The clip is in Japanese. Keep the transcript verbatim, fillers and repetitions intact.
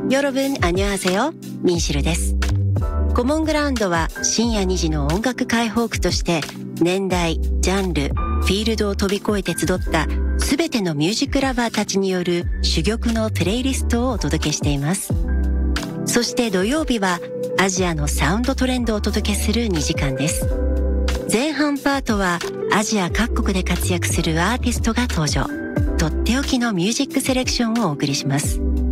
여러분 안녕하세요. 민시ルです。コモングラウンドは深夜にじの音楽解放区として年代、ジャンル、フィールドを飛び越えて集ったすべてのミュージックラバーたちによる珠玉のプレイリストをお届けしています。そして土曜日はアジアのサウンドトレンドをお届けするにじかんです。前半パートはアジア各国で活躍するアーティストが登場。とっておきのミュージックセレクションをお送りします。